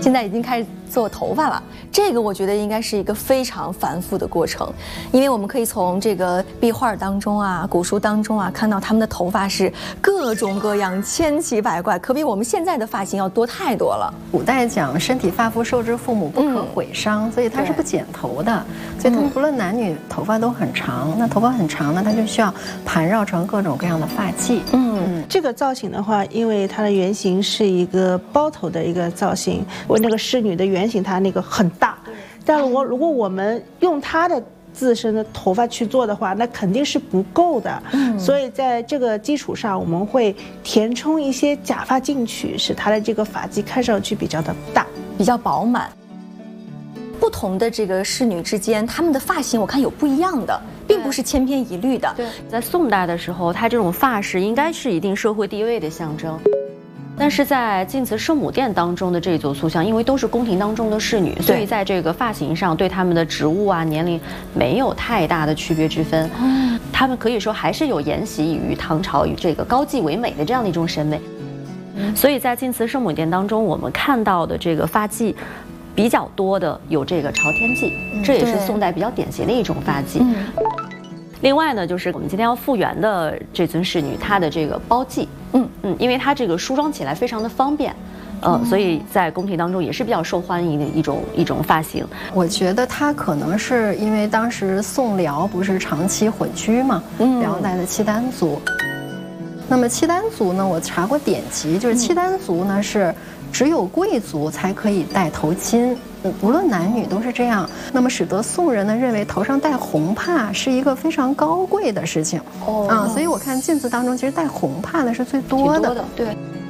现在已经开始做头发了。这个我觉得应该是一个非常繁复的过程，因为我们可以从这个壁画当中啊、古书当中啊看到他们的头发是各种各样、千奇百怪，可比我们现在的发型要多太多了。 古代讲身体发肤受之父母，不可毁伤，所以它是不剪头的，所以他们不论男女头发都很长。那头发很长呢，它就需要盘绕成各种各样的发髻。 这个造型的话，因为它的原型是一个包头的一个造型，我那个侍女的原型它那个很大，但如果我们用它的自身的头发去做的话，那肯定是不够的。所以在这个基础上，我们会填充一些假发进去，使它的这个发髻看上去比较的大， 比较饱满。不同的这个侍女之间，她们的发型我看有不一样的，并不是千篇一律的。 对，在宋代的时候，它这种发饰应该是一定社会地位的象征。但是在晋祠圣母殿当中的这组塑像，因为都是宫廷当中的侍女，所以在这个发型上对她们的职务啊、年龄没有太大的区别之分。她们可以说还是有沿袭于唐朝与这个高髻为美的这样的一种审美。所以在晋祠圣母殿当中，我们看到的这个发髻比较多的有这个朝天髻，这也是宋代比较典型的一种发髻。另外呢，就是我们今天要复原的这尊侍女，她的这个包髻，因为她这个梳妆起来非常的方便，所以在宫廷当中也是比较受欢迎的一种发型。 我觉得她可能是因为当时宋辽不是长期混居嘛，辽代的契丹族。那么契丹族呢，我查过典籍，就是契丹族呢是只有贵族才可以戴头巾。无论男女都是这样，那么使得宋人呢认为头上戴红帕是一个非常高贵的事情，所以我看镜子当中其实戴红帕的是最多的。 对。